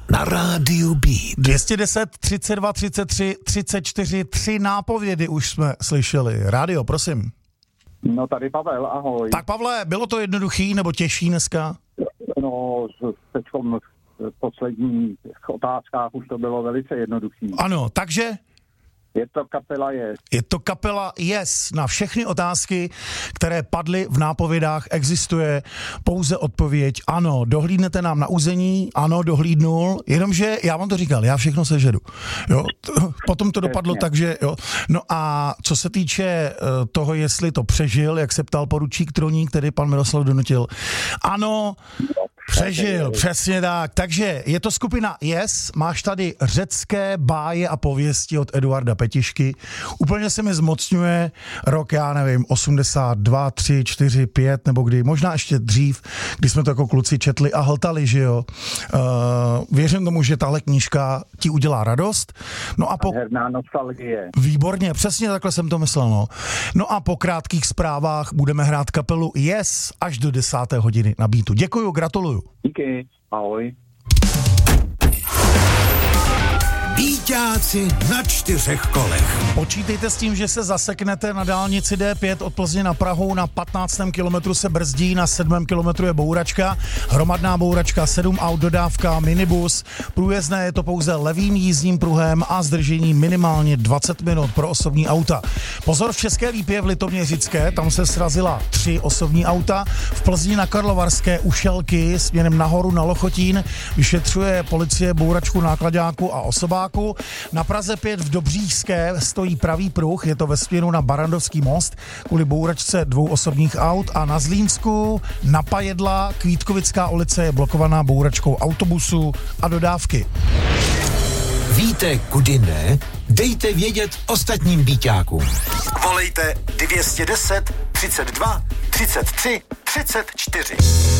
na rádiu Beat. 210, 32, 33, 34, 3 nápovědy už jsme slyšeli. Rádio, prosím. No tady Pavel, ahoj. Tak Pavle, bylo to jednoduchý nebo těžší dneska? No, teď v posledních otázkách už to bylo velice jednoduchý. Ano, takže? Je to kapela Yes. Je to kapela Yes. Na všechny otázky, které padly v nápovědách, existuje pouze odpověď ano. Dohlídnete nám na území? Ano, dohlídnul. Jenomže já vám to říkal, já všechno sežeru. Jo, potom to dopadlo tak, že jo. No a co se týče toho, jestli to přežil, jak se ptal poručík Troník, který pan Miroslav donutil. Ano, přežil, přesně tak. Takže je to skupina Yes, máš tady řecké báje a pověsti od Eduarda Petišky. Úplně se mi zmocňuje rok, já nevím, 82, 3, 4, 5, nebo kdy, možná ještě dřív, kdy jsme to jako kluci četli a hltali, že jo. Věřím tomu, že tahle knížka ti udělá radost. No a po... Herná nostalgie. Výborně, přesně takhle jsem to myslel, no. No a po krátkých zprávách budeme hrát kapelu Yes až do 10. hodiny na Beatu. Děkuju, gratuluju. Díky, ahoj. Bíťáci na 4 kolech. Počítejte s tím, že se zaseknete na dálnici D5 od Plzně na Prahu, na 15. kilometru se brzdí, na 7. kilometru je bouračka, hromadná bouračka, 7 aut, dodávka, minibus, průjezdné je to pouze levým jízdním pruhem a zdržení minimálně 20 minut pro osobní auta. Pozor, v České Lípě v Litoměřické, tam se srazila 3 osobní auta, v Plzni na Karlovarské u Šelky směrem nahoru na Lochotín vyšetřuje policie bouračku náklaďáku a osobáku. Na Praze 5 v Dobříšské stojí pravý pruh, je to ve směru na Barandovský most kvůli bouračce 2 osobních aut a na Zlínsku na Pajedla Kvítkovická ulice je blokovaná bouračkou autobusu a dodávky. Víte, kudy ne? Dejte vědět ostatním bíťákům. Volejte 210 32 33 34.